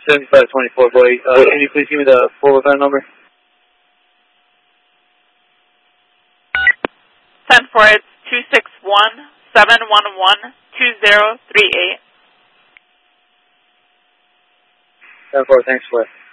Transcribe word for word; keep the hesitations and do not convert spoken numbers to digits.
seventy-five twenty-four, boy. Uh, can you please give me the four oh five number? ten four, it's two six one, seven one one, two zero three eight. ten four, thanks for it.